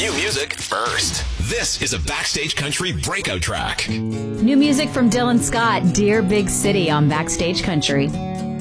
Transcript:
New music first. This is a Backstage Country breakout track. New music from Dylan Scott, Dear Big City on Backstage Country.